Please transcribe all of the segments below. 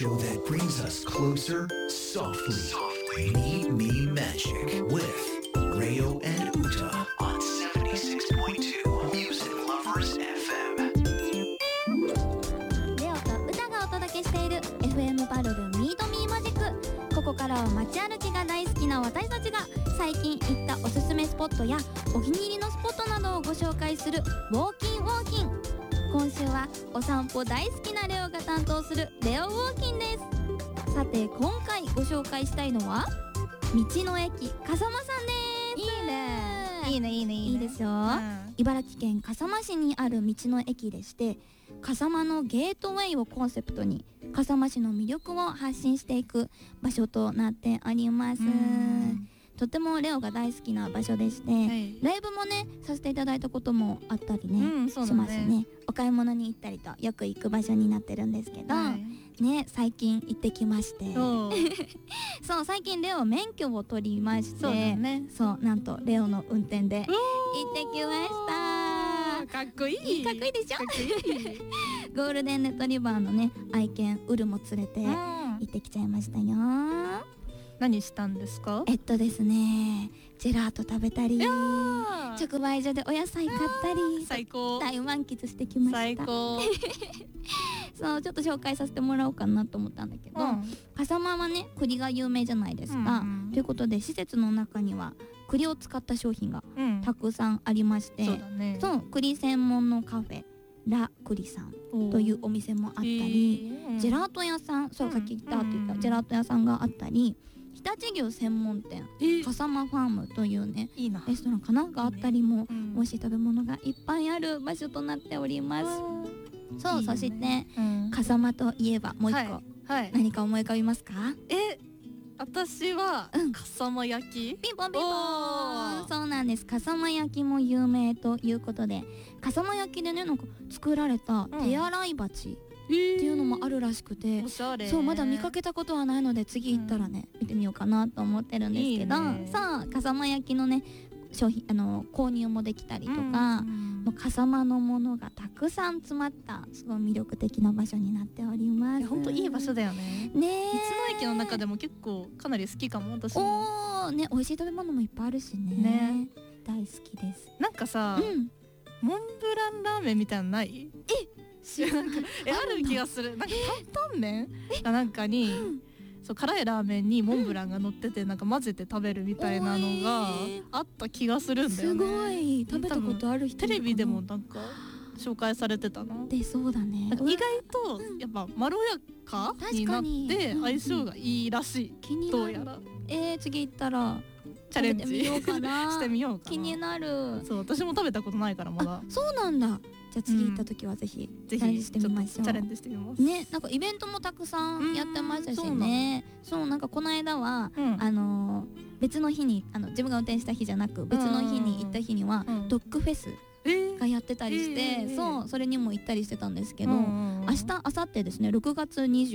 show that brings us closer softly. Meet Me Magic with Rayo and Uta on 76.2 Music Lovers FM. レオと歌がお届けしている FM パルルミートミーマジック。ここからは街歩きが大好きな私たちが最近行ったおすすめスポットやお気に入りのスポットなどをご紹介するウォーキンウォーキン。今週はお散歩大好きなレオが担当するレオウォーキンです。さて今回ご紹介したいのは道の駅笠間さんです。いいですよ、茨城県笠間市にある道の駅でして、笠間のゲートウェイをコンセプトに笠間市の魅力を発信していく場所となっております。とてもレオが大好きな場所でして、ライブもねさせていただいたこともあったりね、しますね。お買い物に行ったりとよく行く場所になってるんですけど、ね、最近行ってきましてそう最近レオ免許を取りまして、そうなんとレオの運転で行ってきました。 かっこいいかっこいいでしょゴールデンレトリバーのね愛犬ウルも連れて行ってきちゃいましたよ。 何したんですか？ ですね、ジェラート食べたり直売所でお野菜買ったり最高、 大満喫してきました。 最高そうちょっと紹介させてもらおうかなと思ったんだけど、笠間はね栗が有名じゃないですか、ということで施設の中には栗を使った商品がたくさんありまして、そう栗専門のカフェラ栗さんというお店もあったり、ジェラート屋さん、そうさっき言ったって言ったジェラート屋さんがあったり、常陸牛専門店笠間ファームというねレストランかながあったりも、美味しい食べ物がいっぱいある場所となっております。そう、そして笠間といえばもう一個何か思い浮かびますか？ 私は笠間焼き、 ピンポンピンポン。そうなんです、笠間焼きも有名ということで、笠間焼きでねなんか作られた手洗い鉢っていうのもあるらしくて、そうまだ見かけたことはないので次行ったらね見てみようかなと思ってるんですけど、さあ笠間焼きのね商品購入もできたりとか、もう笠間のものがたくさん詰まったすごい魅力的な場所になっております。 本当いい場所だよね。道の駅の中でも結構かなり好きかも私も。 ね、美味しい食べ物もいっぱいあるしね大好きです。 なんかさ、モンブランラーメンみたいなのない？ある気がする。なんか担々麺がなんかに、そう辛いラーメンにモンブランが乗っててなんか混ぜて食べるみたいなのがあった気がするんだよね。 すごい食べたことある人テレビでもなんか紹介されてたな。 でそうだね、 意外とやっぱまろやかになって相性がいいらしい。どうやら次行ったらチャレンジしてみようかなしてみようかな。 気になる。 そう私も食べたことないからまだ。 そうなんだ。じゃあ次行った時はぜひチャレンジしてみましょう。 チャレンジしてみますね。なんかイベントもたくさんやってましたしね。そうなんかこの間は別の日に自分が運転した日じゃなく別の日に行った日にはドッグフェスがやってたりして、そうそれにも行ったりしてたんですけど、明日明後日ですね6月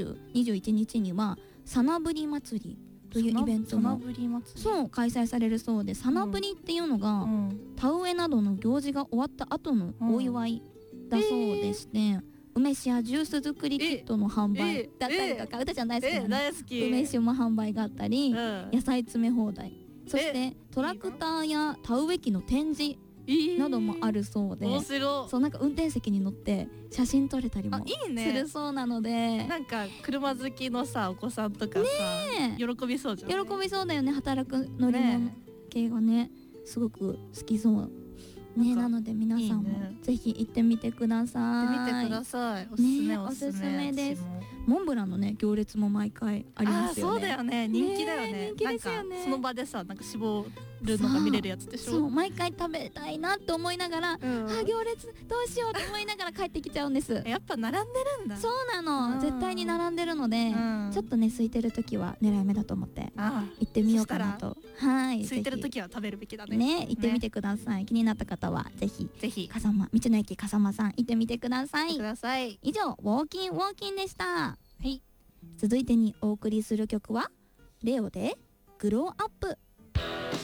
21日にはさなぶり祭りというイベントもそう開催されるそうで、さなぶりっていうのが田植えなどの行事が終わった後のお祝いだそうでして、梅酒やジュース作りキットの販売だったりとか、うたちゃん大好きな大好き梅酒も販売があったり、野菜詰め放題、そしてトラクターや田植え機の展示などもあるそうで、そうなんか運転席に乗って写真撮れたりもするそうなので、 なんか車好きのさお子さんとかさ喜びそうじゃん。 喜びそうだよね。働く乗り物系がねすごく好きそうね。なので皆さんもぜひ行ってみてください。 行ってみてください。おすすめです。モンブランのね行列も毎回ありますよね。 そうだよね、人気だよね。なんかその場でさなんか絞るのが見れるやつでしょ。 そう毎回食べたいなって思いながら、行列どうしようって思いながら帰ってきちゃうんです。 やっぱ並んでるんだ。 そうなの、絶対に並んでるので、ちょっとね空いてる時は狙い目だと思って行ってみようかなと。はい、 空いてる時は食べるべきだね。 ね、行ってみてください。気になった方はぜひ笠間道の駅笠間さん行ってみてください。以上ウォーキンウォーキンでした。はい、続いてにお送りする曲はレオでグローアップ。